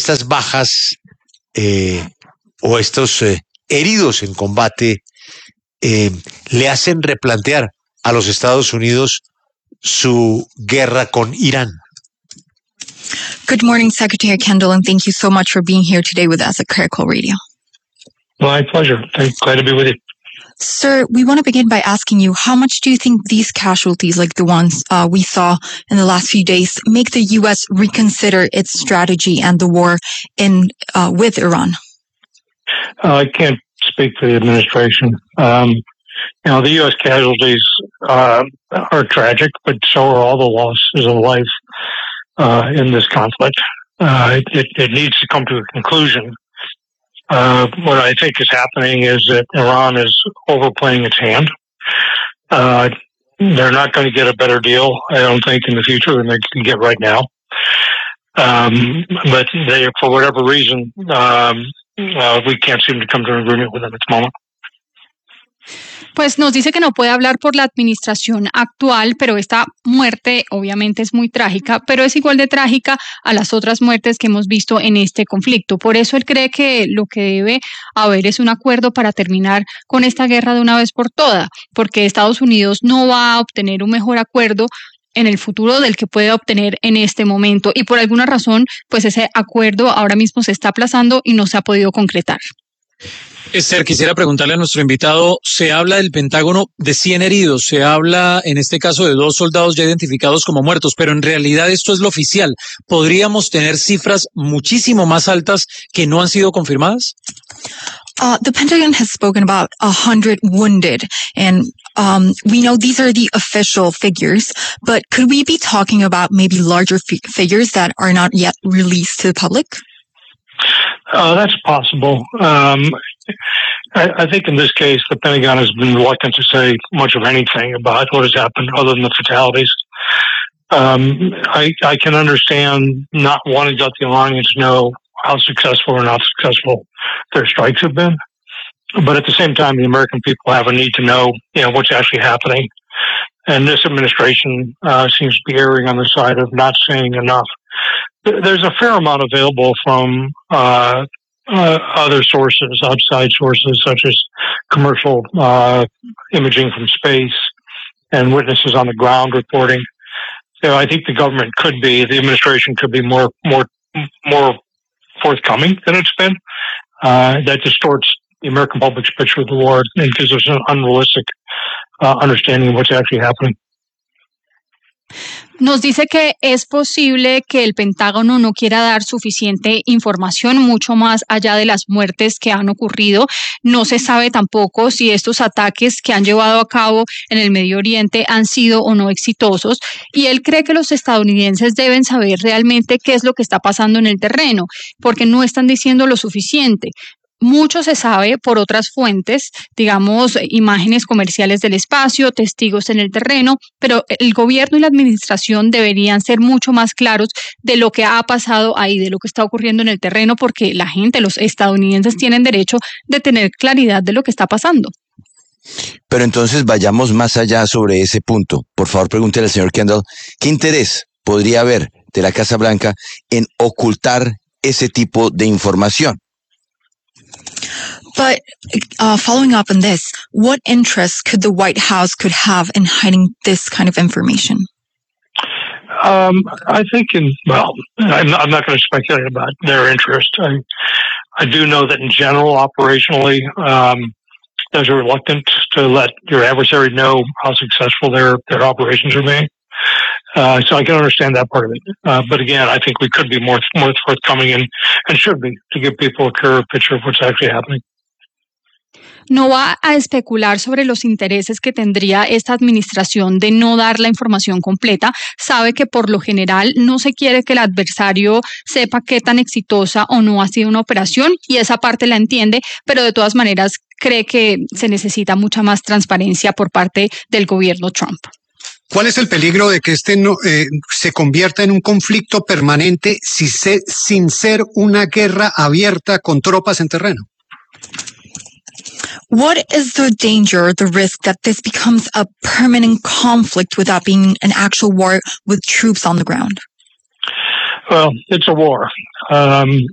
estas bajas o estos heridos en combate le hacen replantear a los Estados Unidos su guerra con Irán? Good morning, Secretary Kendall, and thank you so much for being here today with us at Caracol Radio. My pleasure. Glad to be with you. Sir, we want to begin by asking you, how much do you think these casualties, like the ones we saw in the last few days, make the U.S. reconsider its strategy and the war with Iran? I can't speak for the administration. The U.S. casualties are tragic, but so are all the losses of life in this conflict. It needs to come to a conclusion. What I think is happening is that Iran is overplaying its hand. They're not going to get a better deal, I don't think, in the future than they can get right now. But they, for whatever reason, we can't seem to come to an agreement with them at the moment. Pues nos dice que no puede hablar por la administración actual, pero esta muerte obviamente es muy trágica, pero es igual de trágica a las otras muertes que hemos visto en este conflicto. Por eso él cree que lo que debe haber es un acuerdo para terminar con esta guerra de una vez por todas, porque Estados Unidos no va a obtener un mejor acuerdo en el futuro del que puede obtener en este momento. Y por alguna razón, pues ese acuerdo ahora mismo se está aplazando y no se ha podido concretar. Esther, quisiera preguntarle a nuestro invitado, se habla del Pentágono de 100 heridos, se habla en este caso de 2 soldados ya identificados como muertos, pero en realidad esto es lo oficial. ¿Podríamos tener cifras muchísimo más altas que no han sido confirmadas? The Pentagon has spoken about 100 wounded, and we know these are the official figures, but could we be talking about maybe larger figures that are not yet released to the public? That's possible. I think in this case, the Pentagon has been reluctant to say much of anything about what has happened other than the fatalities. I can understand not wanting to let the Iranians know how successful or not successful their strikes have been. But at the same time, the American people have a need to know, what's actually happening. And this administration seems to be erring on the side of not saying enough. There's a fair amount available from other sources, outside sources, such as commercial imaging from space and witnesses on the ground reporting. So I think the administration could be more forthcoming than it's been. That distorts the American public's picture of the war and gives us an unrealistic understanding of what's actually happening. Nos dice que es posible que el Pentágono no quiera dar suficiente información mucho más allá de las muertes que han ocurrido. No se sabe tampoco si estos ataques que han llevado a cabo en el Medio Oriente han sido o no exitosos. Y él cree que los estadounidenses deben saber realmente qué es lo que está pasando en el terreno, porque no están diciendo lo suficiente. Mucho se sabe por otras fuentes, digamos, imágenes comerciales del espacio, testigos en el terreno, pero el gobierno y la administración deberían ser mucho más claros de lo que ha pasado ahí, de lo que está ocurriendo en el terreno, porque la gente, los estadounidenses, tienen derecho de tener claridad de lo que está pasando. Pero entonces vayamos más allá sobre ese punto. Por favor, pregúntele al señor Kendall, ¿qué interés podría haber de la Casa Blanca en ocultar ese tipo de información? But following up on this, what interest could the White House have in hiding this kind of information? I think I'm not going to speculate about their interest. I do know that in general, operationally, there's a reluctance to let your adversary know how successful their operations are being. So I can understand that part of it. But again, I think we could be more forthcoming and should be to give people a clearer picture of what's actually happening. No va a especular sobre los intereses que tendría esta administración de no dar la información completa. Sabe que por lo general no se quiere que el adversario sepa qué tan exitosa o no ha sido una operación y esa parte la entiende, pero de todas maneras cree que se necesita mucha más transparencia por parte del gobierno Trump. ¿Cuál es el peligro de que este se convierta en un conflicto permanente sin ser una guerra abierta con tropas en terreno? What is the danger, the risk that this becomes a permanent conflict without being an actual war with troops on the ground? Well, it's a war.